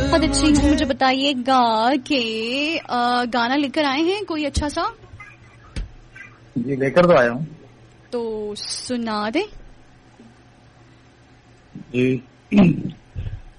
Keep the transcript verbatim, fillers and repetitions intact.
बहुत अच्छी हूँ। मुझे बताइएगा कि अ, गाना लेकर आए हैं कोई अच्छा सा? जी लेकर तो आया हूँ। तो सुना दे। जी